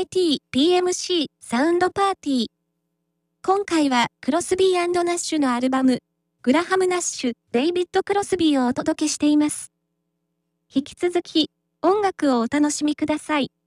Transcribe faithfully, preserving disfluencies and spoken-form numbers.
イティーピーエムシー サウンドパーティー。今回はクロスビー&ナッシュのアルバム、グラハム・ナッシュ、デイビッド・クロスビーをお届けしています。引き続き、音楽をお楽しみください。